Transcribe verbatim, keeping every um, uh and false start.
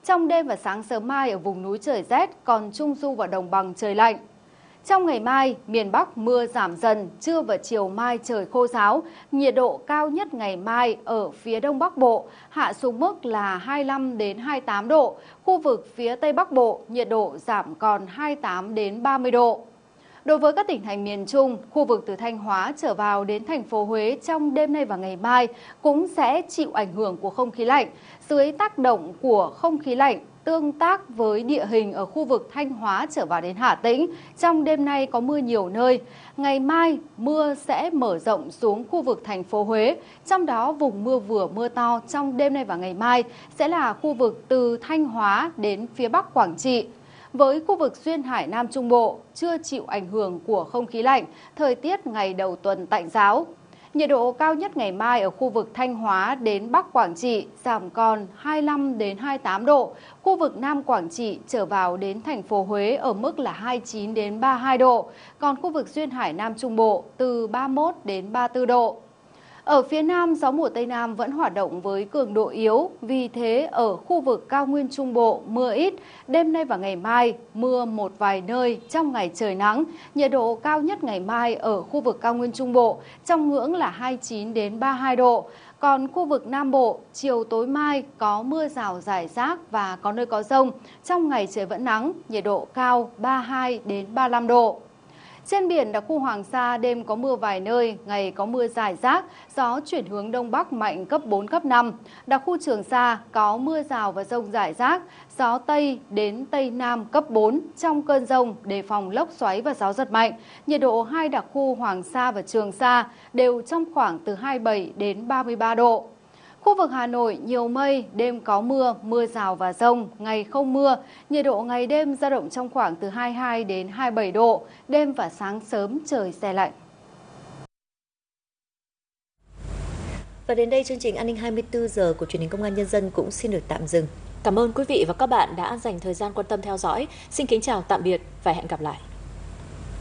Trong đêm và sáng sớm mai ở vùng núi trời rét, còn Trung Du và Đồng bằng trời lạnh. Trong ngày mai, miền Bắc mưa giảm dần, trưa và chiều mai trời khô ráo. Nhiệt độ cao nhất ngày mai ở phía Đông Bắc Bộ hạ xuống mức là hai mươi lăm đến hai mươi tám độ. Khu vực phía Tây Bắc Bộ, nhiệt độ giảm còn hai mươi tám đến ba mươi độ. Đối với các tỉnh thành miền Trung, khu vực từ Thanh Hóa trở vào đến thành phố Huế trong đêm nay và ngày mai cũng sẽ chịu ảnh hưởng của không khí lạnh. Dưới tác động của không khí lạnh tương tác với địa hình ở khu vực Thanh Hóa trở vào đến Hà Tĩnh, trong đêm nay có mưa nhiều nơi. Ngày mai, mưa sẽ mở rộng xuống khu vực thành phố Huế. Trong đó, vùng mưa vừa mưa to trong đêm nay và ngày mai sẽ là khu vực từ Thanh Hóa đến phía Bắc Quảng Trị. Với khu vực duyên hải Nam Trung Bộ, chưa chịu ảnh hưởng của không khí lạnh, thời tiết ngày đầu tuần tạnh giáo. Nhiệt độ cao nhất ngày mai ở khu vực Thanh Hóa đến Bắc Quảng Trị giảm còn hai mươi lăm đến hai mươi tám độ. Khu vực Nam Quảng Trị trở vào đến thành phố Huế ở mức là hai mươi chín đến ba mươi hai độ. Còn khu vực duyên hải Nam Trung Bộ từ ba mươi mốt đến ba mươi tư độ. Ở phía Nam, gió mùa Tây Nam vẫn hoạt động với cường độ yếu, vì thế ở khu vực cao nguyên Trung Bộ mưa ít, đêm nay và ngày mai mưa một vài nơi, trong ngày trời nắng, nhiệt độ cao nhất ngày mai ở khu vực cao nguyên Trung Bộ trong ngưỡng là hai mươi chín đến ba mươi hai độ. Còn khu vực Nam Bộ, chiều tối mai có mưa rào rải rác và có nơi có dông, trong ngày trời vẫn nắng, nhiệt độ cao ba mươi hai đến ba mươi lăm độ. Trên biển đặc khu Hoàng Sa đêm có mưa vài nơi, ngày có mưa rải rác, gió chuyển hướng Đông Bắc mạnh cấp bốn, cấp năm. Đặc khu Trường Sa có mưa rào và dông rải rác, gió Tây đến Tây Nam cấp bốn. Trong cơn dông đề phòng lốc xoáy và gió giật mạnh. Nhiệt độ hai đặc khu Hoàng Sa và Trường Sa đều trong khoảng từ hai mươi bảy đến ba mươi ba độ. Khu vực Hà Nội nhiều mây, đêm có mưa, mưa rào và dông, ngày không mưa. Nhiệt độ ngày đêm dao động trong khoảng từ hai mươi hai đến hai mươi bảy độ, đêm và sáng sớm trời se lạnh. Và đến đây chương trình An ninh hai mươi tư giờ của truyền hình Công an Nhân dân cũng xin được tạm dừng. Cảm ơn quý vị và các bạn đã dành thời gian quan tâm theo dõi. Xin kính chào tạm biệt và hẹn gặp lại.